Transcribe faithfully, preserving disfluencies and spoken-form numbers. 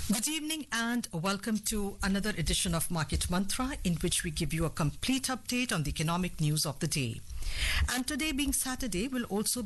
Good evening and welcome to another edition of Market Mantra, in which we give you a complete update on the economic news of the day. And today being Saturday will also